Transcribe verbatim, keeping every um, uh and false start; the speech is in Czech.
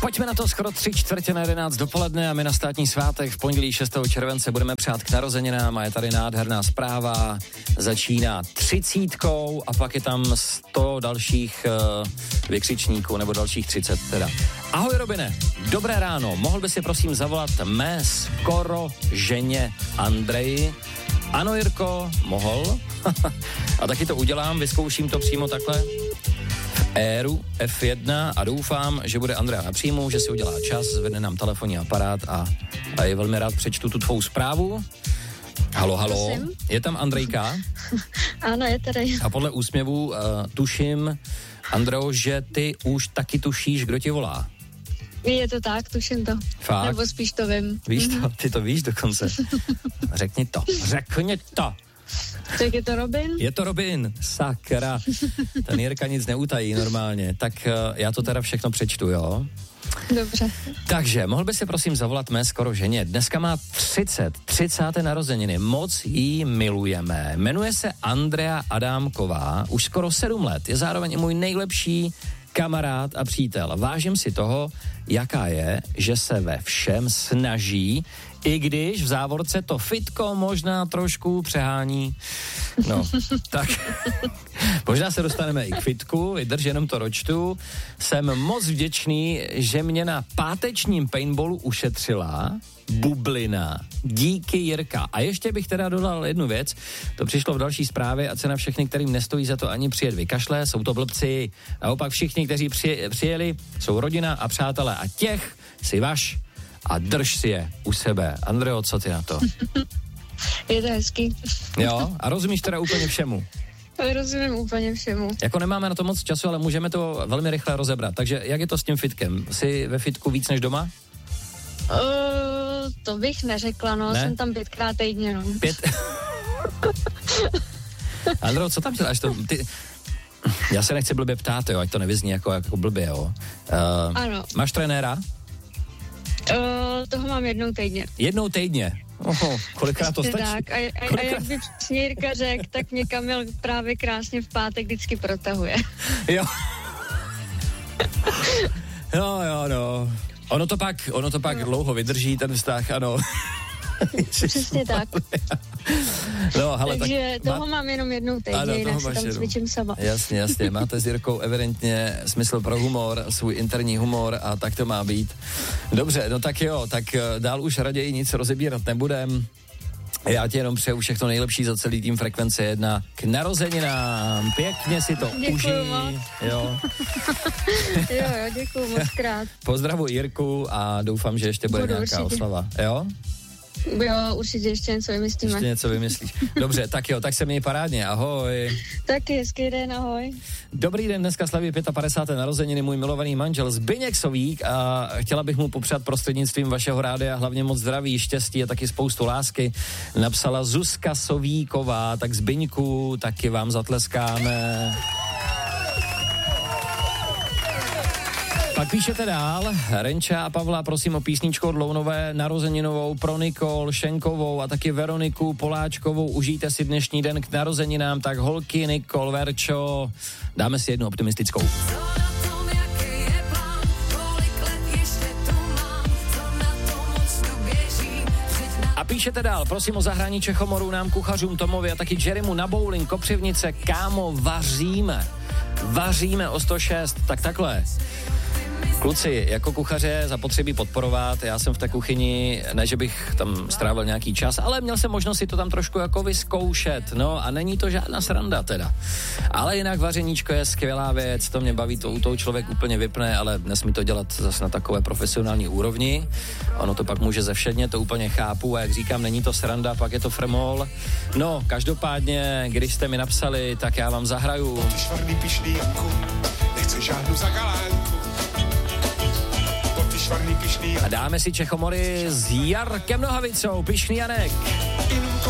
Pojďme na to, skoro tři čtvrtě na jedenáct dopoledne a my na státní svátek v pondělí šestého července budeme přát k narozeninám a je tady nádherná zpráva. Začíná třicítkou a pak je tam sto dalších uh, vykřičníků, nebo dalších třicet teda. Ahoj Robine, dobré ráno, mohl by si prosím zavolat mé skoro ženě Andreji? Ano Jirko, mohl. A taky to udělám, vyzkouším to přímo takhle v éru ef jedna a doufám, že bude Andrea na příjmu, že si udělá čas, zvedne nám telefonní aparát a, a je velmi rád přečtu tu tvou zprávu. Halo, halo, Prosím? Je tam Andrejka? Ano, je tady. A podle úsměvu uh, tuším, Andreo, že ty už taky tušíš, kdo ti volá. Je to tak, tuším to. Fakt? Nebo spíš to vím. Víš to? Ty to víš dokonce. Řekni to. Řekni to. Tak je to Robin? Je to Robin. Sakra. Ten Jirka nic neutají normálně. Tak uh, já to teda všechno přečtu, jo? Dobře. Takže, mohl by si prosím zavolat mé skoro ženě. Dneska má třicet, třicáté narozeniny. Moc jí milujeme. Jmenuje se Andrea Adámková. Už skoro sedm let. Je zároveň i můj nejlepší kamarád a přítel. Vážím si toho, jaká je, že se ve všem snaží, i když v závorce to fitko možná trošku přehání. No, tak možná se dostaneme i k fitku, vydrž, jenom to ročtu. Jsem moc vděčný, že mě na pátečním paintballu ušetřila bublina. Díky Jirka. A ještě bych teda dodal jednu věc, to přišlo v další zprávě a cena všechny, kterým nestojí za to ani přijet vykašle, jsou to blbci. Naopak všichni, kteří při, přijeli, jsou rodina a přátelé a těch si vaš a drž si je u sebe. Andreo, co ty na to? Je to hezký. Jo? A rozumíš teda úplně všemu? Rozumím úplně všemu. Jako nemáme na to moc času, ale můžeme to velmi rychle rozebrat. Takže jak je to s tím fitkem? Jsi ve fitku víc než doma? Uh, to bych neřekla, no. Ne? Jsem tam pětkrát týdně, no. Pět? Andreo, co tam děláš? To, ty... Já se nechci blbě ptát, jo, ať to nevyzní jako, jako blbě, jo. Uh, ano. Máš trenéra? Uh, toho mám jednou týdně. Jednou týdně? Oho, kolikrát to stačí? Tak. A, a, kolikrát... a jak by přesně Jirka řekl, tak mě Kamil právě krásně v pátek vždycky protahuje. Jo. No, jo, no. Ono to pak, ono to pak no. dlouho vydrží, ten vztah, ano. Přesně tak. No, hele, takže tak toho má... mám jenom jednou týdně, jinak se tam jenom. Cvičím sama. Jasně, jasně. Máte s Jirkou evidentně smysl pro humor, svůj interní humor a tak to má být. Dobře, no tak jo, tak dál už raději nic rozebírat nebudem. Já ti jenom přeju všechno nejlepší za celý tým Frekvence jedna k narozeninám. Pěkně si to užij. Jo. jo, jo, děkuju moc krát. Pozdravuj Jirku a doufám, že ještě bude Budu nějaká určitě. oslava. Jo? Jo, určitě ještě něco vymyslíme. Ještě něco vymyslíš. Dobře, tak jo, tak se měj parádně, ahoj. Taky hezký den, ahoj. Dobrý den, dneska slaví padesáté páté narozeniny můj milovaný manžel Zbyněk Sovík a chtěla bych mu popřát prostřednictvím vašeho rádia hlavně moc zdraví, štěstí a taky spoustu lásky. Napsala Zuzka Sovíková, tak Zbyňku, taky vám zatleskáme. Pak píšete dál, Renča a Pavla, prosím o písničku od Lounové narozeninovou pro Nikol Šenkovou a taky Veroniku Poláčkovou. Užijte si dnešní den k narozeninám, tak holky, Nikol, Verčo, dáme si jednu optimistickou. A píšete dál, prosím o zahrání Čechomorů nám kuchařům Tomovi a taky Jerrymu na bowling, Kopřivnice, kámo, vaříme. Vaříme o sto šest, tak takhle. Kluci, jako kuchaře zapotřebí podporovat, já jsem v té kuchyni, ne, že bych tam strávil nějaký čas, ale měl jsem možnost si to tam trošku jako vyzkoušet, no a není to žádná sranda teda. Ale jinak vařeníčko je skvělá věc, to mě baví, to u toho člověk úplně vypne, ale nesmí to dělat zase na takové profesionální úrovni, ono to pak může zevšedně, to úplně chápu a jak říkám, není to sranda, pak je to frmol. No, každopádně, když jste mi napsali, tak já vám zahraju. Ty švarný pišný Janku, nechce žádnou zagalánku. A dáme si Čechomory s Jarkem Nohavicou, Pyšný Janek.